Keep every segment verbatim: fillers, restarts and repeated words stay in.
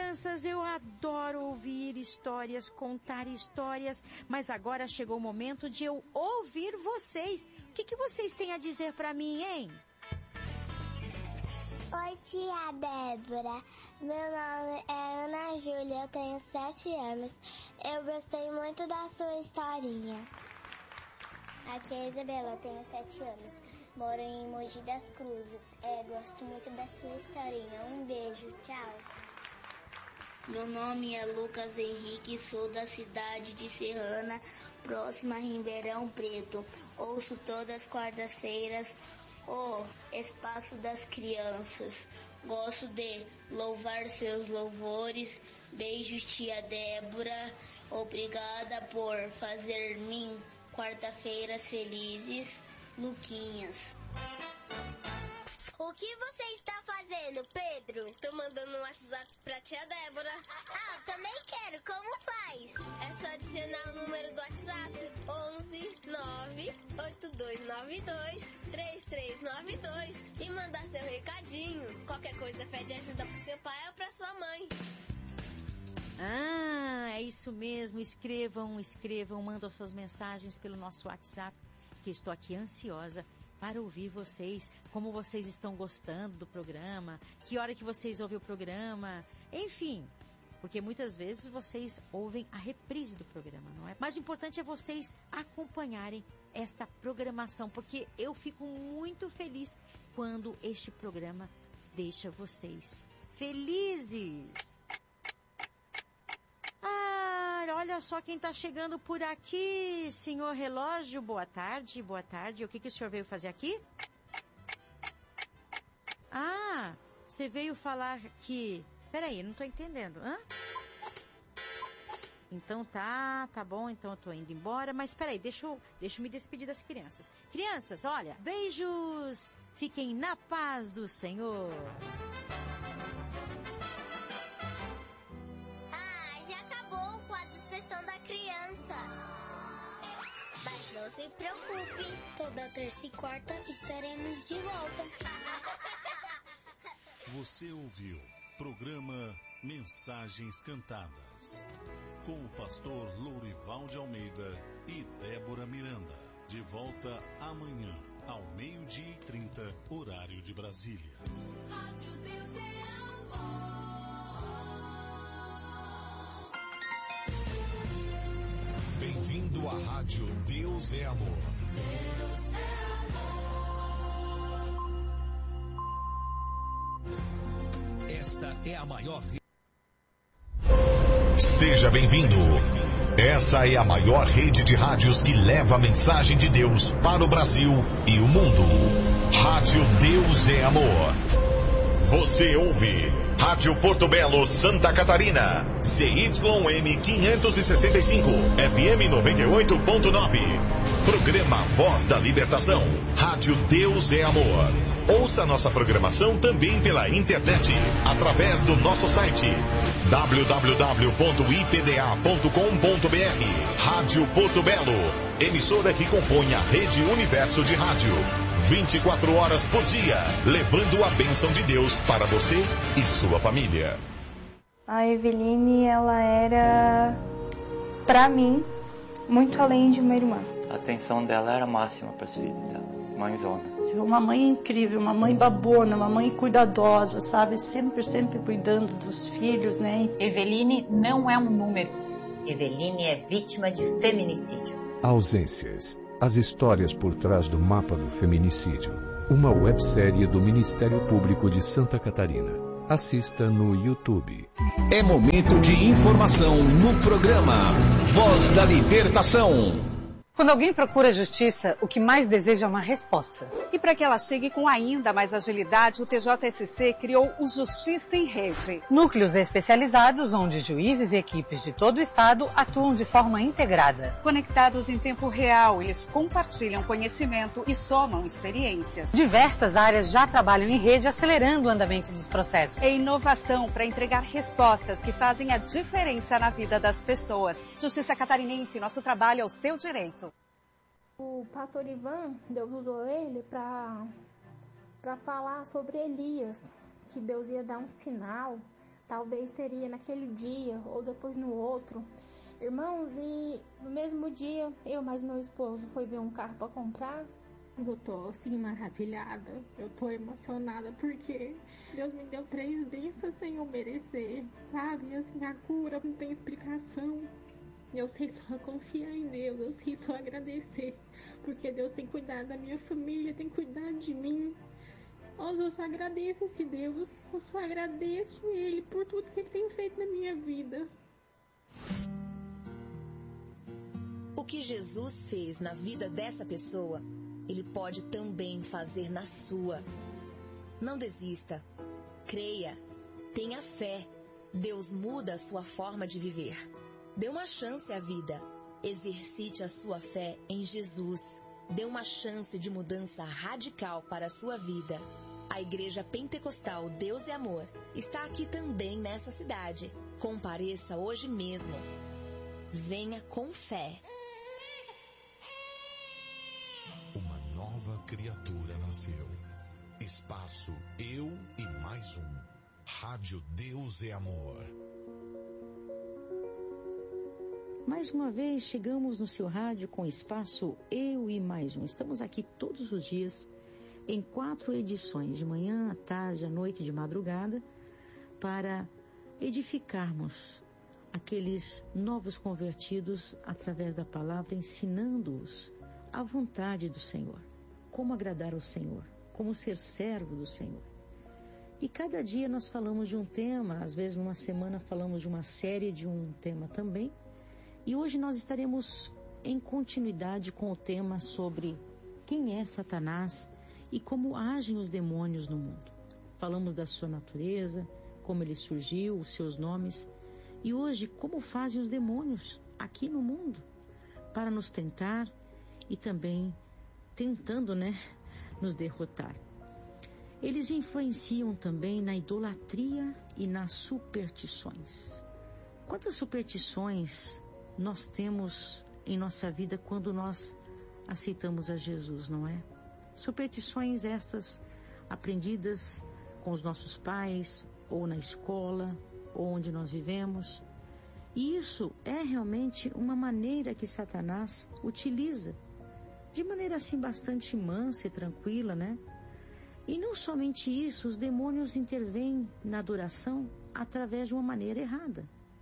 crianças, eu adoro ouvir histórias, contar histórias, mas agora chegou o momento de eu ouvir vocês. O que, que vocês têm a dizer pra mim, hein? Oi, tia Débora. Meu nome é Ana Júlia, eu tenho sete anos. Eu gostei muito da sua historinha. Aqui é a Isabela, eu tenho sete anos. Moro em Mogi das Cruzes. É, gosto muito da sua historinha. Um beijo, tchau. Meu nome é Lucas Henrique, sou da cidade de Serrana, próxima a Ribeirão Preto. Ouço todas as quartas-feiras o Espaço das Crianças. Gosto de louvar seus louvores. Beijos, tia Débora. Obrigada por fazer mim quarta-feiras felizes. Luquinhas. O que você está fazendo, Pedro? Tô mandando um WhatsApp pra tia Débora. Ah, também quero. Como faz? É só adicionar o número do WhatsApp onze nove oito dois nove dois três três nove dois e mandar seu recadinho. Qualquer coisa pede ajuda pro seu pai ou pra sua mãe. Ah, é isso mesmo. Escrevam, escrevam, mandam suas mensagens pelo nosso WhatsApp, que estou aqui ansiosa para ouvir vocês, como vocês estão gostando do programa, que hora que vocês ouvem o programa, enfim, porque muitas vezes vocês ouvem a reprise do programa, não é? Mas o importante é vocês acompanharem esta programação, porque eu fico muito feliz quando este programa deixa vocês felizes. Ah, olha só quem está chegando por aqui, senhor relógio, boa tarde, boa tarde. O que, que o senhor veio fazer aqui? Ah, você veio falar que... Peraí, não estou entendendo, hã? Então tá, tá bom, então eu tô indo embora, mas peraí, deixa eu, deixa eu me despedir das crianças. Crianças, olha, beijos, fiquem na paz do Senhor. Mas não se preocupe, toda terça e quarta estaremos de volta. Você ouviu programa Mensagens Cantadas com o pastor Lourival de Almeida e Débora Miranda. De volta amanhã, ao meio-dia e trinta, horário de Brasília. Rádio Deus é amor. Bem-vindo à Rádio Deus é Amor. Deus é amor. Esta é a maior... Seja bem-vindo. Essa é a maior rede de rádios que leva a mensagem de Deus para o Brasil e o mundo. Rádio Deus é Amor. Você ouve Rádio Porto Belo, Santa Catarina, C Y M quinhentos e sessenta e cinco, F M noventa e oito ponto nove. Programa Voz da Libertação. Rádio Deus é Amor. Ouça nossa programação também pela internet, através do nosso site w w w ponto i p d a ponto com ponto b r. Rádio Porto Belo, emissora que compõe a Rede Universo de Rádio. vinte e quatro horas por dia, levando a bênção de Deus para você e sua família. A Eveline, ela era, pra mim, muito além de uma irmã. A atenção dela era máxima para os filhos dela, mãezona. Uma mãe incrível, uma mãe babona, uma mãe cuidadosa, sabe? Sempre, sempre cuidando dos filhos, né? Eveline não é um número. Eveline é vítima de feminicídio. Ausências. As histórias por trás do mapa do feminicídio. Uma websérie do Ministério Público de Santa Catarina. Assista no YouTube. É momento de informação no programa Voz da Libertação. Quando alguém procura justiça, o que mais deseja é uma resposta. E para que ela chegue com ainda mais agilidade, o T J S C criou o Justiça em Rede. Núcleos especializados onde juízes e equipes de todo o estado atuam de forma integrada. Conectados em tempo real, eles compartilham conhecimento e somam experiências. Diversas áreas já trabalham em rede, acelerando o andamento dos processos. É inovação para entregar respostas que fazem a diferença na vida das pessoas. Justiça Catarinense, nosso trabalho é o seu direito. O pastor Ivan, Deus usou ele para para falar sobre Elias, que Deus ia dar um sinal talvez seria naquele dia ou depois no outro. Irmãos, e no mesmo dia, eu mais meu esposo foi ver um carro para comprar. Eu tô assim maravilhada, eu tô emocionada porque Deus me deu três bênçãos sem eu merecer, sabe? Assim, a cura não tem explicação. Eu sei só confiar em Deus, eu sei só agradecer, porque Deus tem cuidado da minha família, tem cuidado de mim. Nossa, eu só agradeço esse Deus, eu só agradeço Ele por tudo que Ele tem feito na minha vida. O que Jesus fez na vida dessa pessoa, Ele pode também fazer na sua. Não desista. Creia. Tenha fé. Deus muda a sua forma de viver. Dê uma chance à vida. Exercite a sua fé em Jesus. Dê uma chance de mudança radical para a sua vida. A Igreja Pentecostal Deus e Amor está aqui também nessa cidade. Compareça hoje mesmo. Venha com fé. Uma nova criatura nasceu. Espaço Eu e Mais Um. Rádio Deus é Amor. Mais uma vez chegamos no seu rádio com Espaço Eu e Mais Um. Estamos aqui todos os dias em quatro edições, de manhã, à tarde, à noite, de madrugada, para edificarmos aqueles novos convertidos através da palavra, ensinando-os a vontade do Senhor, como agradar ao Senhor, como ser servo do Senhor. E cada dia nós falamos de um tema, às vezes numa semana falamos de uma série de um tema também, e hoje nós estaremos em continuidade com o tema sobre quem é Satanás e como agem os demônios no mundo. Falamos da sua natureza, como ele surgiu, os seus nomes, e hoje como fazem os demônios aqui no mundo para nos tentar e também tentando, né, nos derrotar. Eles influenciam também na idolatria e nas superstições. Quantas superstições nós temos em nossa vida quando nós aceitamos a Jesus, não é? Superstições estas aprendidas com os nossos pais, ou na escola, ou onde nós vivemos. E isso é realmente uma maneira que Satanás utiliza, de maneira assim bastante mansa e tranquila, né? E não somente isso, os demônios intervêm na adoração através de uma maneira errada,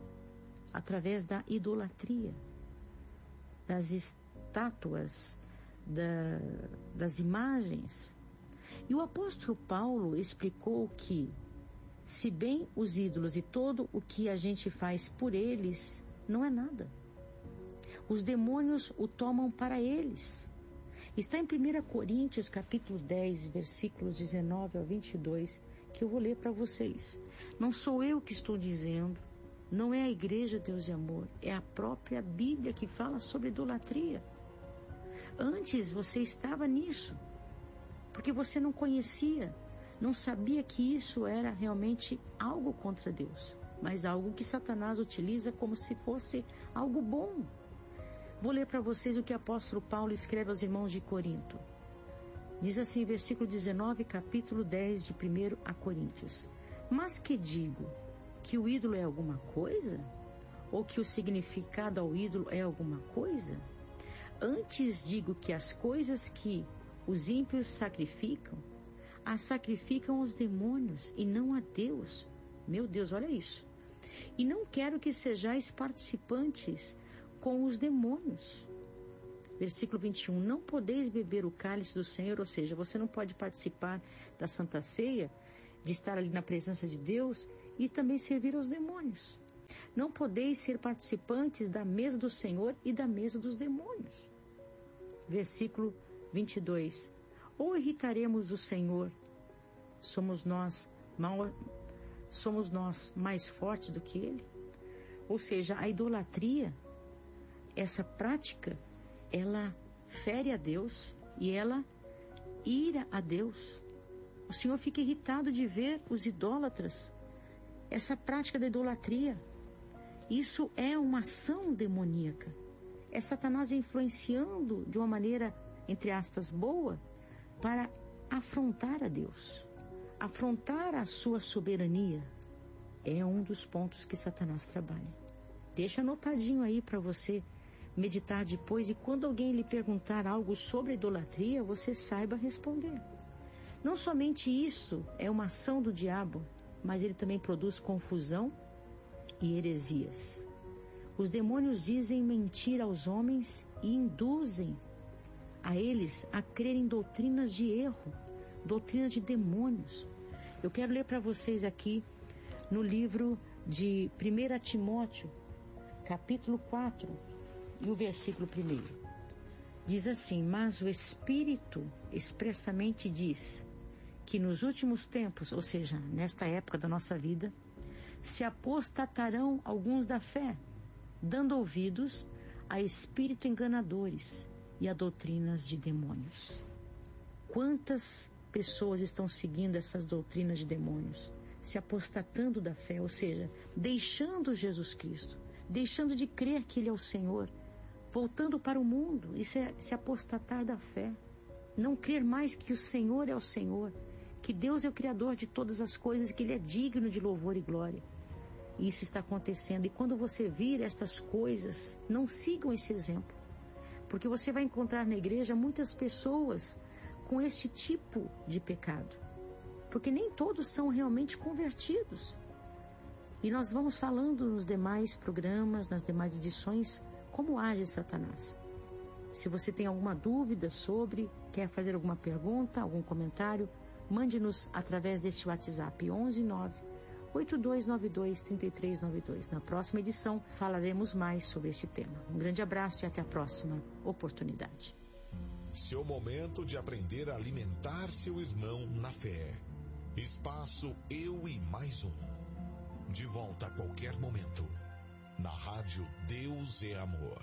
através da idolatria, das estátuas, da, das imagens. E o apóstolo Paulo explicou que, se bem os ídolos e todo o que a gente faz por eles não é nada, os demônios o tomam para eles. Está em primeira Coríntios, capítulo dez, versículos dezenove ao vinte e dois, que eu vou ler para vocês. Não sou eu que estou dizendo, não é a Igreja Deus de Amor, é a própria Bíblia que fala sobre idolatria. Antes você estava nisso, porque você não conhecia, não sabia que isso era realmente algo contra Deus, mas algo que Satanás utiliza como se fosse algo bom. Vou ler para vocês o que o apóstolo Paulo escreve aos irmãos de Corinto. Diz assim, versículo dezenove, capítulo dez de primeira Coríntios. Mas que digo? Que o ídolo é alguma coisa? Ou que o significado ao ídolo é alguma coisa? Antes digo que as coisas que os ímpios sacrificam, as sacrificam aos demônios e não a Deus. Meu Deus, olha isso. E não quero que sejais participantes com os demônios. Versículo vinte e um. Não podeis beber o cálice do Senhor, ou seja, você não pode participar da Santa Ceia, de estar ali na presença de Deus e também servir aos demônios. Não podeis ser participantes da mesa do Senhor e da mesa dos demônios. Versículo vinte e dois. Ou irritaremos o Senhor? Somos nós, mal, somos nós mais fortes do que Ele? Ou seja, a idolatria, essa prática, ela fere a Deus e ela ira a Deus. O Senhor fica irritado de ver os idólatras. Essa prática da idolatria, isso é uma ação demoníaca. É Satanás influenciando de uma maneira, entre aspas, boa, para afrontar a Deus, afrontar a sua soberania. é um dos pontos que Satanás trabalha. Deixa anotadinho aí para você meditar depois, e quando alguém lhe perguntar algo sobre idolatria, você saiba responder. Não somente isso é uma ação do diabo, mas ele também produz confusão e heresias. Os demônios dizem mentira aos homens e induzem a eles a crer em doutrinas de erro, doutrinas de demônios. Eu quero ler para vocês aqui no livro de primeira Timóteo, capítulo quatro, e o versículo primeiro. Diz assim: mas o Espírito expressamente diz que nos últimos tempos, ou seja, nesta época da nossa vida, se apostatarão alguns da fé, dando ouvidos a espíritos enganadores e a doutrinas de demônios. Quantas pessoas estão seguindo essas doutrinas de demônios, se apostatando da fé, ou seja, deixando Jesus Cristo, deixando de crer que Ele é o Senhor, voltando para o mundo? Isso é se apostatar da fé. Não crer mais que o Senhor é o Senhor, que Deus é o Criador de todas as coisas e que Ele é digno de louvor e glória. Isso está acontecendo, e quando você vir estas coisas, não sigam esse exemplo, porque você vai encontrar na igreja muitas pessoas com este tipo de pecado, porque nem todos são realmente convertidos. E nós vamos falando nos demais programas, nas demais edições, como age Satanás. Se você tem alguma dúvida sobre, quer fazer alguma pergunta, algum comentário, mande-nos através deste WhatsApp onze nove oito dois nove dois três três nove dois. Na próxima edição falaremos mais sobre este tema. Um grande abraço e até a próxima oportunidade. Seu momento de aprender a alimentar seu irmão na fé. Espaço Eu e Mais Um. De volta a qualquer momento. Na rádio Deus é Amor.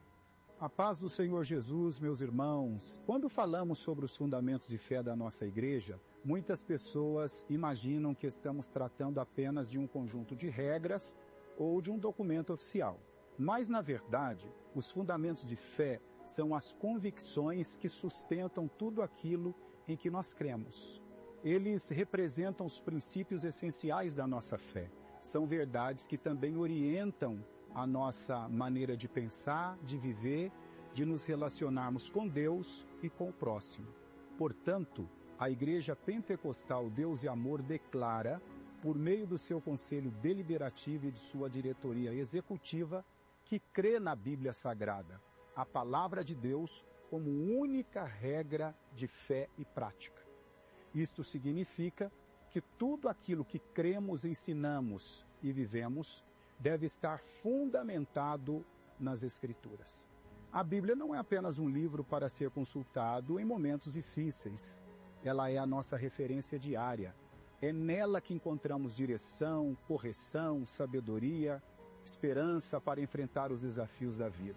A paz do Senhor Jesus, meus irmãos. Quando falamos sobre os fundamentos de fé da nossa igreja, muitas pessoas imaginam que estamos tratando apenas de um conjunto de regras ou de um documento oficial. Mas, na verdade, os fundamentos de fé são as convicções que sustentam tudo aquilo em que nós cremos. Eles representam os princípios essenciais da nossa fé. São verdades que também orientam a nossa maneira de pensar, de viver, de nos relacionarmos com Deus e com o próximo. Portanto, a Igreja Pentecostal Deus e Amor declara, por meio do seu conselho deliberativo e de sua diretoria executiva, que crê na Bíblia Sagrada, a palavra de Deus, como única regra de fé e prática. Isto significa que tudo aquilo que cremos, ensinamos e vivemos deve estar fundamentado nas Escrituras. A Bíblia não é apenas um livro para ser consultado em momentos difíceis. Ela é a nossa referência diária. É nela que encontramos direção, correção, sabedoria, esperança para enfrentar os desafios da vida.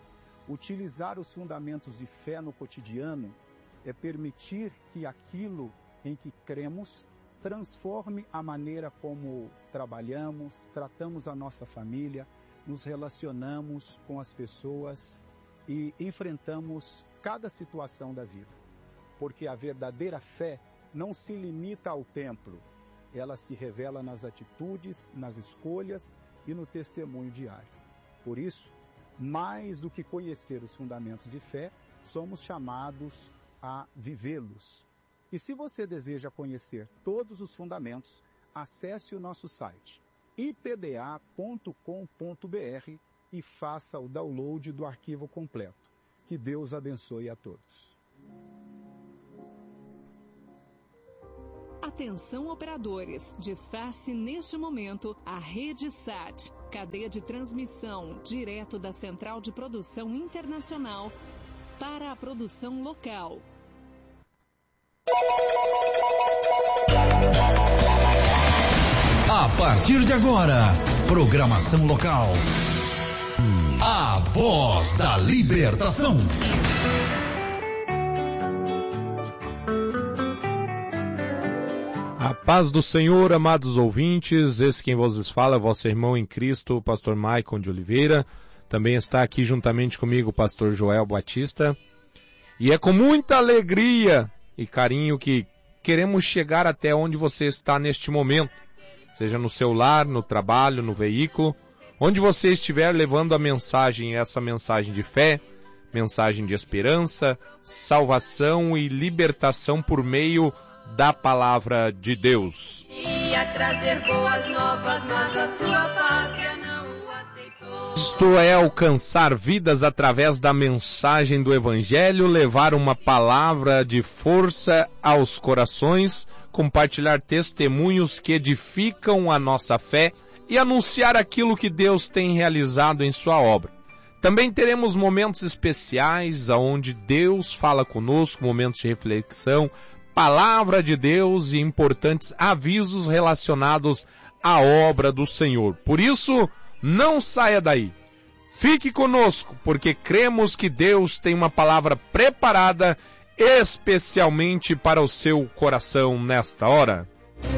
Utilizar os fundamentos de fé no cotidiano é permitir que aquilo em que cremos transforme a maneira como trabalhamos, tratamos a nossa família, nos relacionamos com as pessoas e enfrentamos cada situação da vida. Porque a verdadeira fé não se limita ao templo, ela se revela nas atitudes, nas escolhas e no testemunho diário. Por isso, mais do que conhecer os fundamentos de fé, somos chamados a vivê-los. E se você deseja conhecer todos os fundamentos, acesse o nosso site i p d a ponto com ponto b r e faça o download do arquivo completo. Que Deus abençoe a todos. Atenção operadores, desface neste momento a Rede Sat, cadeia de transmissão direto da Central de Produção Internacional para a produção local. A partir de agora, programação local. A Voz da Libertação. A paz do Senhor, amados ouvintes, esse quem vos fala é vosso irmão em Cristo, o pastor Maicon de Oliveira. Também está aqui juntamente comigo o pastor Joel Batista. E é com muita alegria e carinho que queremos chegar até onde você está neste momento. seja no seu lar, no trabalho, no veículo, onde você estiver levando a mensagem, essa mensagem de fé, mensagem de esperança, salvação e libertação por meio da palavra de Deus. Ia trazer boas novas, mas a sua pátria não o aceitou. Isto é alcançar vidas através da mensagem do Evangelho, levar uma palavra de força aos corações, compartilhar testemunhos que edificam a nossa fé e anunciar aquilo que Deus tem realizado em sua obra. Também teremos momentos especiais onde Deus fala conosco, momentos de reflexão, palavra de Deus e importantes avisos relacionados à obra do Senhor. Por isso, não saia daí. Fique conosco, porque cremos que Deus tem uma palavra preparada especialmente para o seu coração nesta hora.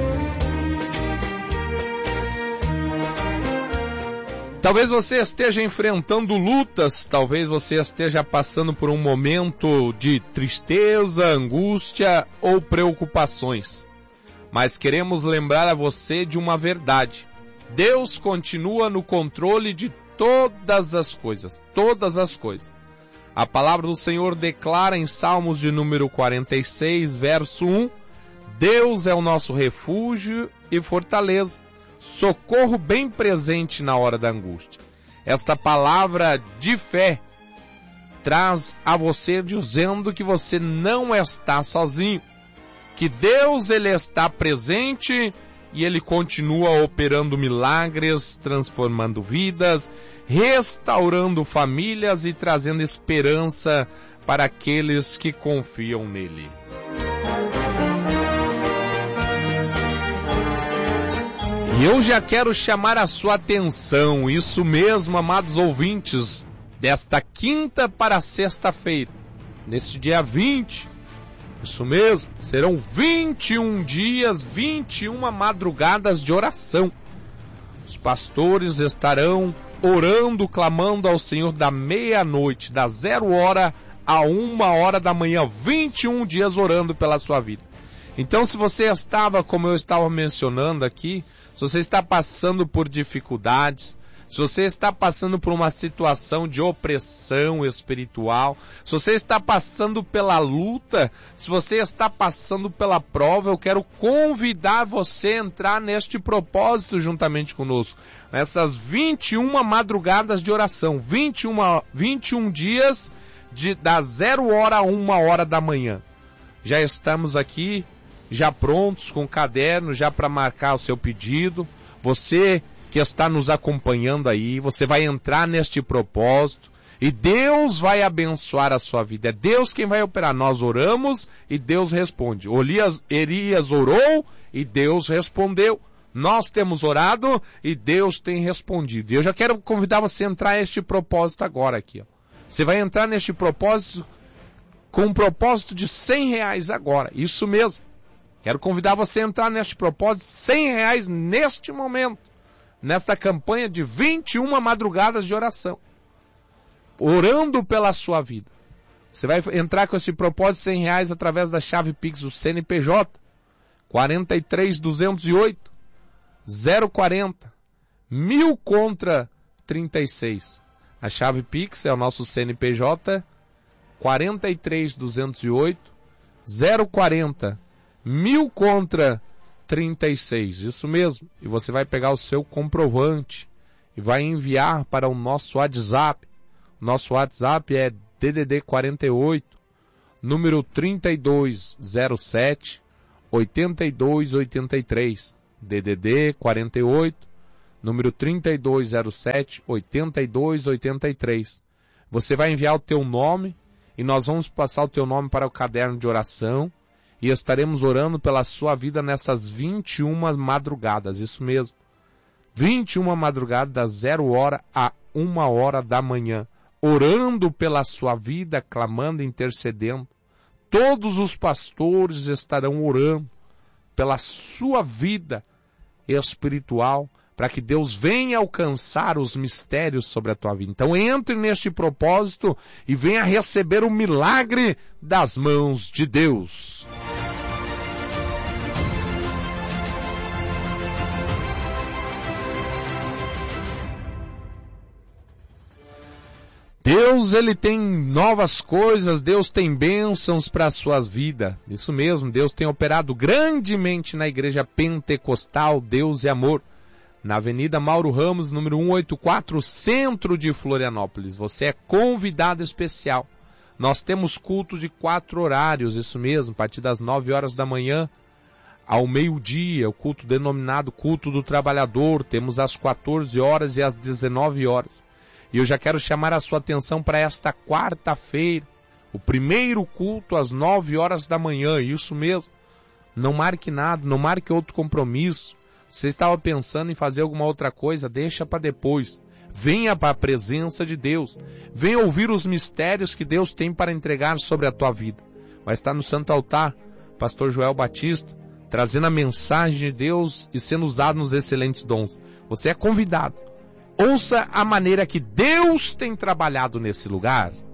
Talvez você esteja enfrentando lutas, talvez você esteja passando por um momento de tristeza, angústia ou preocupações. Mas queremos lembrar a você de uma verdade. Deus continua no controle de todas as coisas, todas as coisas. A palavra do Senhor declara em Salmos de número quarenta e seis, verso um, Deus é o nosso refúgio e fortaleza, socorro bem presente na hora da angústia. Esta palavra de fé traz a você dizendo que você não está sozinho, que Deus ele está presente e ele continua operando milagres, transformando vidas, restaurando famílias e trazendo esperança para aqueles que confiam nele. E eu já quero chamar a sua atenção, isso mesmo, amados ouvintes, desta quinta para sexta-feira, neste dia vinte, isso mesmo, serão vinte e um dias, vinte e uma madrugadas de oração. Os pastores estarão orando, clamando ao Senhor da meia-noite, da zero hora a uma hora da manhã, vinte e um dias orando pela sua vida. Então, se você estava, como eu estava mencionando aqui, se você está passando por dificuldades, se você está passando por uma situação de opressão espiritual, se você está passando pela luta, se você está passando pela prova, eu quero convidar você a entrar neste propósito juntamente conosco. Nessas vinte e uma madrugadas de oração, vinte e um, vinte e um dias de, da zero hora a uma hora da manhã. Já estamos aqui, já prontos com o caderno, já para marcar o seu pedido. Você que está nos acompanhando aí, você vai entrar neste propósito e Deus vai abençoar a sua vida. É Deus quem vai operar. Nós oramos e Deus responde. Elias, Elias orou e Deus respondeu. Nós temos orado e Deus tem respondido. E eu já quero convidar você a entrar neste propósito agora aqui. Ó. Você vai entrar neste propósito com um propósito de cem reais agora. Isso mesmo. Quero convidar você a entrar neste propósito, cem reais neste momento, nesta campanha de vinte e uma madrugadas de oração, orando pela sua vida. Você vai entrar com esse propósito, cem reais, através da chave Pix do C N P J, quarenta e três, duzentos e oito, zero quarenta, mil contra trinta e seis. A chave Pix é o nosso C N P J, quarenta e três, duzentos e oito, zero quarenta, mil contra trinta e seis, isso mesmo. E você vai pegar o seu comprovante e vai enviar para o nosso WhatsApp. Nosso WhatsApp é D D D quarenta e oito, número trinta e dois zero sete, oitenta e dois oitenta e três. D D D quarenta e oito, número trinta e dois zero sete, oitenta e dois oitenta e três. Você vai enviar o teu nome e nós vamos passar o teu nome para o caderno de oração. E estaremos orando pela sua vida nessas vinte e uma madrugadas, isso mesmo. vinte e uma madrugadas, da zero hora a uma hora da manhã. Orando pela sua vida, clamando, intercedendo. Todos os pastores estarão orando pela sua vida espiritual, para que Deus venha alcançar os mistérios sobre a tua vida. Então entre neste propósito e venha receber o milagre das mãos de Deus. Deus, ele tem novas coisas, Deus tem bênçãos para a sua vida. Isso mesmo, Deus tem operado grandemente na igreja pentecostal Deus e Amor, na Avenida Mauro Ramos, número cento e oitenta e quatro, centro de Florianópolis. Você é convidado especial. Nós temos culto de quatro horários, isso mesmo, a partir das nove horas da manhã ao meio-dia, o culto denominado Culto do Trabalhador. Temos às quatorze horas e às dezenove horas. E eu já quero chamar a sua atenção para esta quarta-feira, o primeiro culto às nove horas da manhã, isso mesmo. Não marque nada, não marque outro compromisso. Se você estava pensando em fazer alguma outra coisa, deixa para depois. Venha para a presença de Deus. Venha ouvir os mistérios que Deus tem para entregar sobre a tua vida. Vai estar no Santo Altar, pastor Joel Batista, trazendo a mensagem de Deus e sendo usado nos excelentes dons. Você é convidado. Ouça a maneira que Deus tem trabalhado nesse lugar.